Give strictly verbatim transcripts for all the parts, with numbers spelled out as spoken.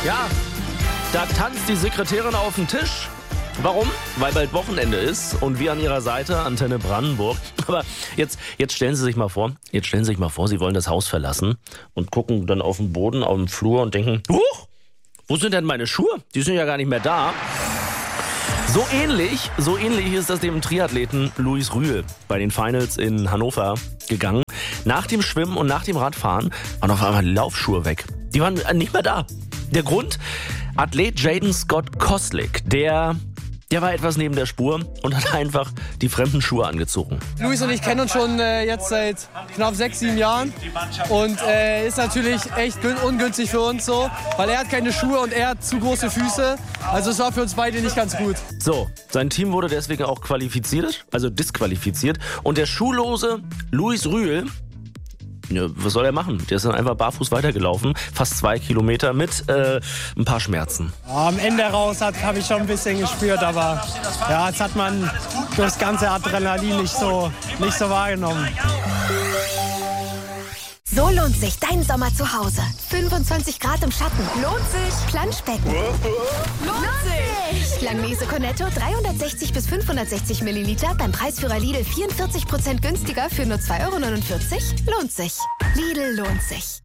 Ja, da tanzt die Sekretärin auf den Tisch. Warum? Weil bald Wochenende ist und wir an ihrer Seite, Antenne Brandenburg. Aber jetzt, jetzt stellen Sie sich mal vor, jetzt stellen Sie sich mal vor, Sie wollen das Haus verlassen und gucken dann auf den Boden, auf den Flur und denken, huch, wo sind denn meine Schuhe? Die sind ja gar nicht mehr da. So ähnlich, so ähnlich ist das dem Triathleten Luis Rühl bei den Finals in Hannover gegangen. Nach dem Schwimmen und nach dem Radfahren waren auf einmal die Laufschuhe weg. Die waren nicht mehr da. Der Grund? Athlet Jaden Scott Koslick, der... Der war etwas neben der Spur und hat einfach die fremden Schuhe angezogen. Luis und ich kennen uns schon äh, jetzt seit knapp sechs, sieben Jahren und äh, ist natürlich echt ungünstig für uns so, weil er hat keine Schuhe und er hat zu große Füße. Also es war für uns beide nicht ganz gut. So, sein Team wurde deswegen auch qualifiziert, also disqualifiziert. Und der schuhlose Luis Rühl, ja, was soll er machen? Der ist dann einfach barfuß weitergelaufen, fast zwei Kilometer mit äh, ein paar Schmerzen. Am Ende raus habe ich schon ein bisschen gespürt, aber ja, jetzt hat man das ganze Adrenalin nicht so, nicht so wahrgenommen. So lohnt sich dein Sommer zu Hause. fünfundzwanzig Grad im Schatten. Lohnt sich. Planschbecken. Lohnt sich. Langnese Cornetto dreihundertsechzig bis fünfhundertsechzig Milliliter beim Preisführer Lidl vierundvierzig Prozent günstiger für nur zwei Euro neunundvierzig. Lohnt sich. Lidl lohnt sich.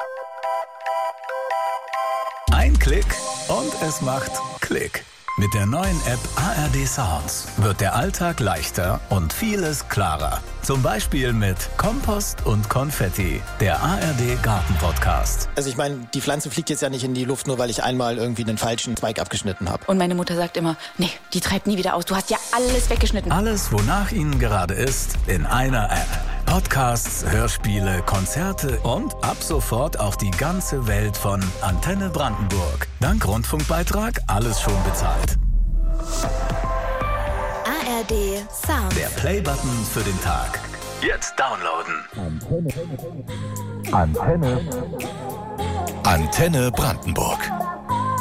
Ein Klick und es macht Klick. Mit der neuen App A R D Sounds wird der Alltag leichter und vieles klarer. Zum Beispiel mit Kompost und Konfetti, der A R D Garten-Podcast. Also ich meine, die Pflanze fliegt jetzt ja nicht in die Luft, nur weil ich einmal irgendwie einen falschen Zweig abgeschnitten habe. Und meine Mutter sagt immer, nee, die treibt nie wieder aus. Du hast ja alles weggeschnitten. Alles, wonach Ihnen gerade ist, in einer App. Podcasts, Hörspiele, Konzerte und ab sofort auch die ganze Welt von Antenne Brandenburg. Dank Rundfunkbeitrag alles schon bezahlt. A R D Sound. Der Play-Button für den Tag. Jetzt downloaden. Antenne. Antenne. Antenne Brandenburg.